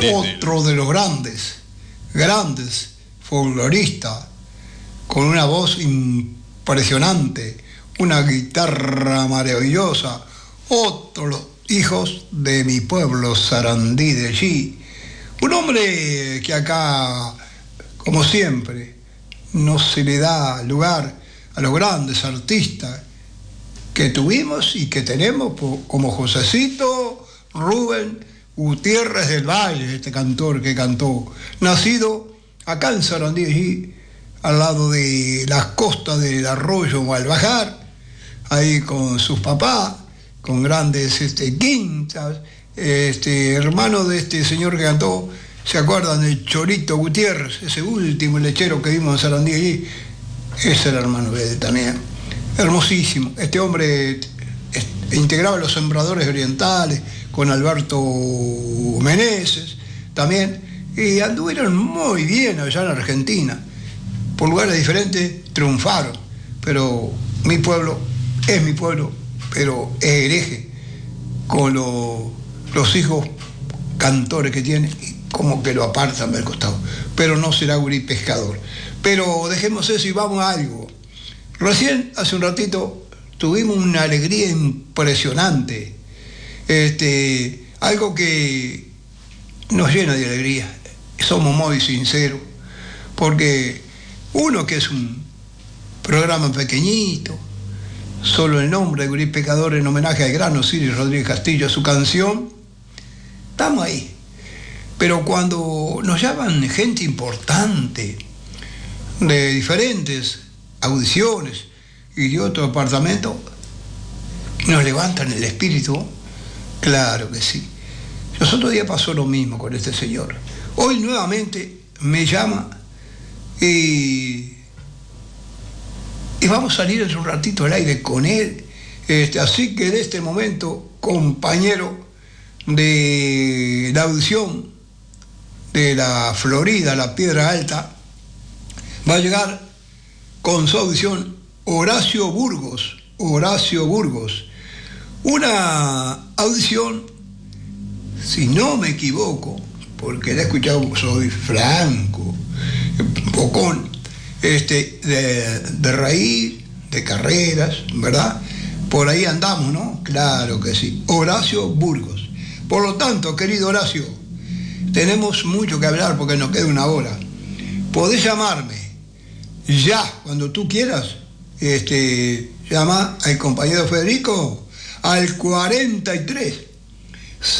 otro de los grandes folcloristas, con una voz impresionante, una guitarra maravillosa, otro los hijos de mi pueblo, Sarandí de allí. Un hombre que acá, como siempre, no se le da lugar a los grandes artistas que tuvimos y que tenemos, como Josecito Rubén Gutiérrez del Valle, este cantor que cantó, nacido acá en Sarandí, allí, al lado de las costas del arroyo Malbajar, ahí con sus papás, con grandes quintas, hermano de este señor que cantó, ¿se acuerdan del Chorito Gutiérrez? Ese último lechero que vimos en Sarandí allí, ese era hermano de él también. Hermosísimo. Este hombre integraba los Sembradores Orientales con Alberto Meneses también, y anduvieron muy bien allá en Argentina. Por lugares diferentes triunfaron, pero mi pueblo es mi pueblo, pero es hereje con los hijos cantores que tiene, y como que lo apartan del costado, pero no será gurí pescador. Pero dejemos eso y vamos a algo. Recién, hace un ratito, tuvimos una alegría impresionante, algo que nos llena de alegría. Somos muy sinceros, porque uno que es un programa pequeñito, solo el nombre de Gurí Pescador en homenaje al gran Osiris Rodríguez Castillo, su canción, estamos ahí. Pero cuando nos llaman gente importante, de diferentes audiciones y de otro departamento, nos levantan el espíritu, claro que sí. Los otros días pasó lo mismo con este señor. Hoy nuevamente me llama y vamos a salir en un ratito al aire con él. Así que de este momento, compañero de la audición de la Florida, la Piedra Alta, va a llegar con su audición Horacio Burgos. Una audición, si no me equivoco, porque la he escuchado, soy franco, bocón, de raíz, de carreras, ¿verdad? Por ahí andamos, ¿no? Claro que sí. Horacio Burgos. Por lo tanto, querido Horacio, tenemos mucho que hablar porque nos queda una hora. Podés llamarme ya, cuando tú quieras. Llama al compañero Federico al 43